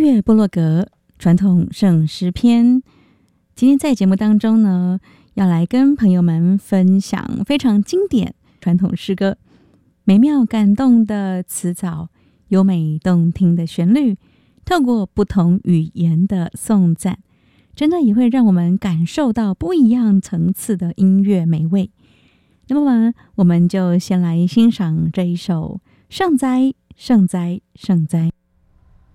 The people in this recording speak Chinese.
乐部落格传统圣诗篇，今天在节目当中呢，要来跟朋友们分享非常经典传统诗歌，美妙感动的词藻，优美动听的旋律，透过不同语言的颂赞，真的也会让我们感受到不一样层次的音乐美味。那么我们就先来欣赏这一首《圣哉，圣哉，圣哉》。